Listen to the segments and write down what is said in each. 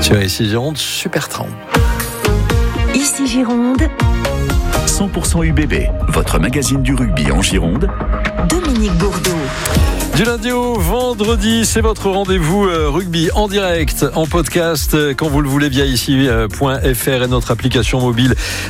Sur Ici Gironde, Super 30. Ici Gironde, 100% UBB, votre magazine du rugby en Gironde. Dominique Bourdeau. Du lundi au vendredi, c'est votre rendez-vous rugby en direct, en podcast, quand vous le voulez, via ici.fr et notre application mobile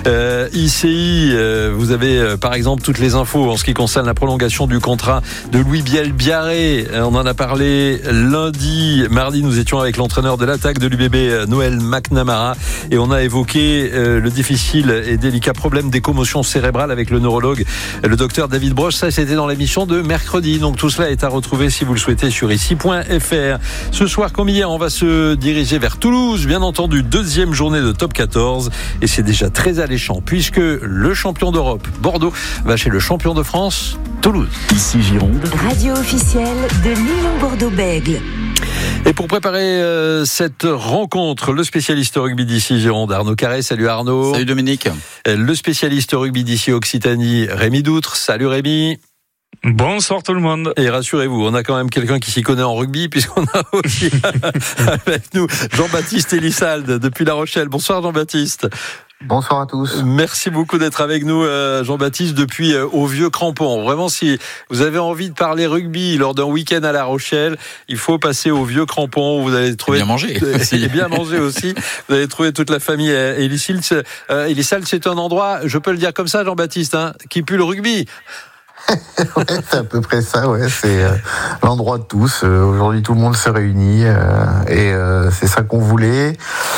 ICI. Vous avez par exemple toutes les infos en ce qui concerne la prolongation du contrat de Louis Biel-Biarré. On en a parlé lundi. Mardi, nous étions avec l'entraîneur de l'attaque de l'UBB, Noël McNamara, et on a évoqué le difficile et délicat problème des commotions cérébrales avec le neurologue, le docteur David Broche. Ça, c'était dans l'émission de mercredi. Donc tout cela est à retrouver, si vous le souhaitez, sur ici.fr. Ce soir, comme hier, on va se diriger vers Toulouse, bien entendu, deuxième journée de top 14, et c'est déjà très alléchant puisque le champion d'Europe, Bordeaux, va chez le champion de France, Toulouse. Ici Gironde, Radio officielle de l'Union Bordeaux-Bègles. Et pour préparer cette rencontre, le spécialiste rugby d'ici Gironde, Arnaud Carré. Salut Arnaud. Salut Dominique. Le spécialiste rugby d'ici Occitanie, Rémi Doutre. Salut Rémi. Bonsoir tout le monde. Et rassurez-vous, on a quand même quelqu'un qui s'y connaît en rugby, puisqu'on a aussi avec nous Jean-Baptiste Elissalde depuis La Rochelle. Bonsoir Jean-Baptiste. Bonsoir à tous. Merci beaucoup d'être avec nous, Jean-Baptiste, depuis au Vieux Crampon. Vraiment, si vous avez envie de parler rugby lors d'un week-end à La Rochelle, il faut passer au Vieux Crampon. Vous allez trouver bien manger. Et bien manger aussi. Vous allez trouver toute la famille Elissalde. Elissalde, c'est un endroit, je peux le dire comme ça, Jean-Baptiste, qui pue le rugby. Ouais, c'est à peu près ça, ouais. C'est l'endroit de tous. Aujourd'hui, tout le monde se réunit et c'est ça qu'on voulait.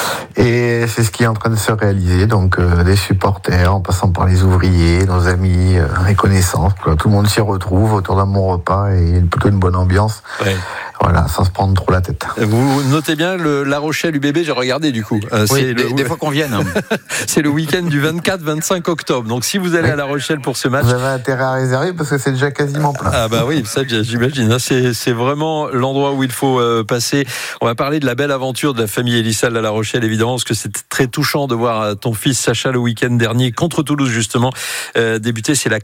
Et c'est ce qui est en train de se réaliser. Donc, des supporters, en passant par les ouvriers, nos amis, les connaissances. Tout le monde s'y retrouve autour d'un bon repas et plutôt une bonne ambiance. Ouais. Voilà, sans se prendre trop la tête. Vous notez bien La Rochelle UBB, j'ai regardé du coup. Oui, des fois qu'on vienne. C'est le week-end du 24-25 octobre. Donc si vous allez à La Rochelle pour ce match... Vous avez intérêt à réserver parce que c'est déjà quasiment plein. Ah bah oui, ça j'imagine. C'est vraiment l'endroit où il faut passer. On va parler de la belle aventure de la famille Elissalde à La Rochelle, évidemment, parce que c'était très touchant de voir ton fils Sacha le week-end dernier contre Toulouse, justement, débuter. C'est la